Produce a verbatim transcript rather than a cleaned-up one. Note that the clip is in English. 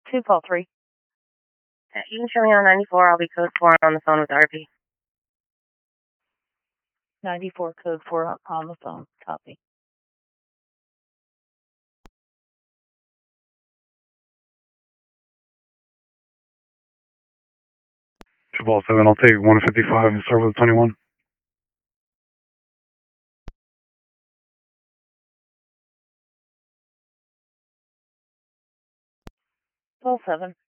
two, call three. Okay, you can show me on ninety-four. I'll be code four on the phone with R P. ninety-four, code four on, on the phone. Copy. Two ball seven, I'll take one fifty-five and start with twenty-one. Call seven.